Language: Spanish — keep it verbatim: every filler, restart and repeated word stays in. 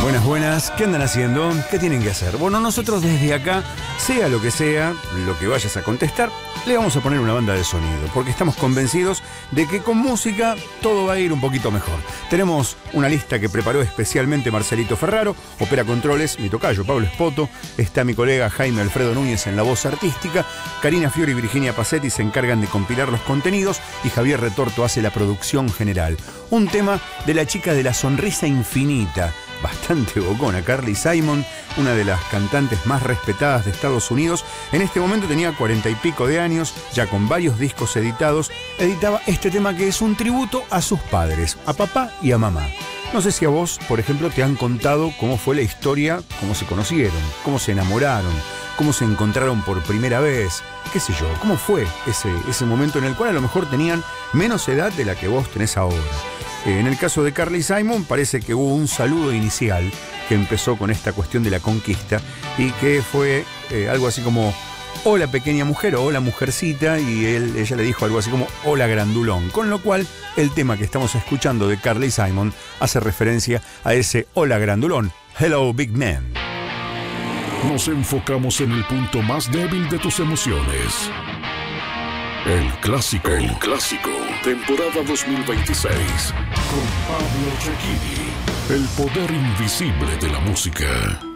Buenas, buenas. ¿Qué andan haciendo? ¿Qué tienen que hacer? Bueno, nosotros desde acá, sea lo que sea, lo que vayas a contestar, le vamos a poner una banda de sonido, porque estamos convencidos de que con música todo va a ir un poquito mejor. Tenemos una lista que preparó especialmente Marcelito Ferraro, opera controles, mi tocayo Pablo Espoto, está mi colega Jaime Alfredo Núñez en la voz artística, Karina Fiori y Virginia Pacetti se encargan de compilar los contenidos y Javier Retorto hace la producción general. Un tema de la chica de la sonrisa infinita, bastante bocona, Carly Simon, una de las cantantes más respetadas de Estados Unidos. En este momento tenía cuarenta y pico de años, ya con varios discos editados, editaba este tema que es un tributo a sus padres, a papá y a mamá. No sé si a vos, por ejemplo, te han contado cómo fue la historia, cómo se conocieron, cómo se enamoraron, cómo se encontraron por primera vez, qué sé yo, cómo fue ese, ese momento en el cual a lo mejor tenían menos edad de la que vos tenés ahora. En el caso de Carly Simon parece que hubo un saludo inicial que empezó con esta cuestión de la conquista y que fue eh, algo así como hola pequeña mujer o hola mujercita, y él, ella le dijo algo así como hola grandulón, con lo cual el tema que estamos escuchando de Carly Simon hace referencia a ese hola grandulón, hello big man. Nos enfocamos en el punto más débil de tus emociones. El clásico, el clásico, temporada dos mil veintiséis, con Pablo Checchini, el poder invisible de la música.